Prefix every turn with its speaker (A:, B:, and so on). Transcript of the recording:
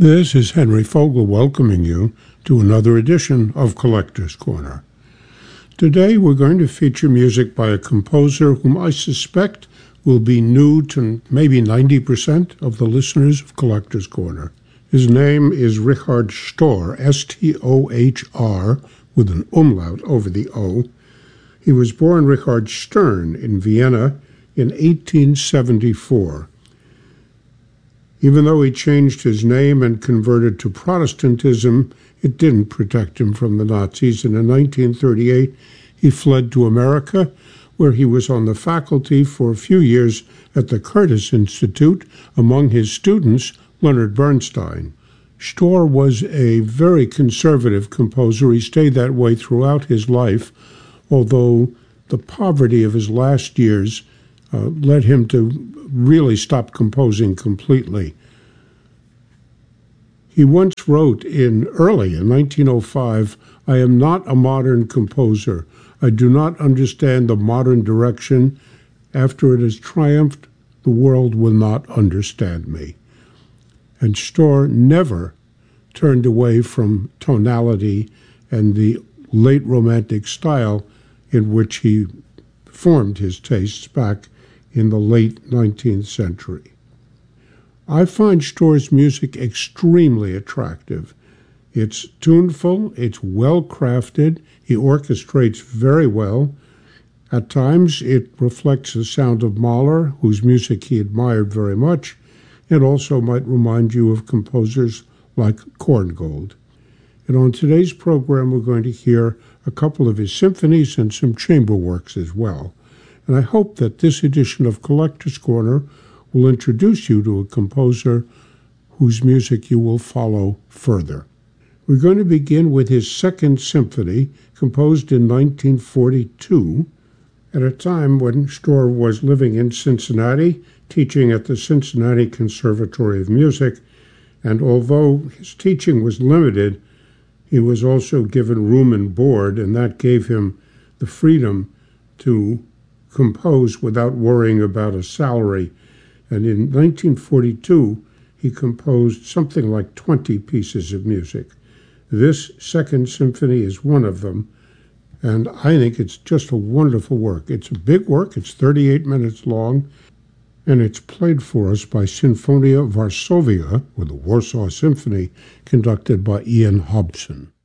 A: This is Henry Fogel welcoming you to another edition of Collector's Corner. Today we're going to feature music by a composer whom I suspect will be new to maybe 90% of the listeners of Collector's Corner. His name is Richard Stohr, S-T-O-H-R, with an umlaut over the O. He was born Richard Stern in Vienna in 1874. Even though he changed his name and converted to Protestantism, it didn't protect him from the Nazis, and in 1938 he fled to America, where he was on the faculty for a few years at the Curtis Institute. Among his students, Leonard Bernstein. Stohr was a very conservative composer. He stayed that way throughout his life, although the poverty of his last years led him to really stop composing completely. He once wrote early in 1905, "I am not a modern composer. I do not understand the modern direction. After it has triumphed, the world will not understand me." And Stohr never turned away from tonality and the late Romantic style in which he formed his tastes back in the late 19th century. I find Stohr's music extremely attractive. It's tuneful, it's well-crafted, he orchestrates very well. At times it reflects the sound of Mahler, whose music he admired very much. It also might remind you of composers like Korngold. And on today's program we're going to hear a couple of his symphonies and some chamber works as well. And I hope that this edition of Collector's Corner will introduce you to a composer whose music you will follow further. We're going to begin with his Second Symphony, composed in 1942, at a time when Stohr was living in Cincinnati, teaching at the Cincinnati Conservatory of Music, and although his teaching was limited, he was also given room and board, and that gave him the freedom to compose without worrying about a salary. And in 1942, he composed something like 20 pieces of music. This Second Symphony is one of them, and I think it's just a wonderful work. It's a big work, it's 38 minutes long, and it's played for us by Sinfonia Varsovia, with the Warsaw Symphony, conducted by Ian Hobson.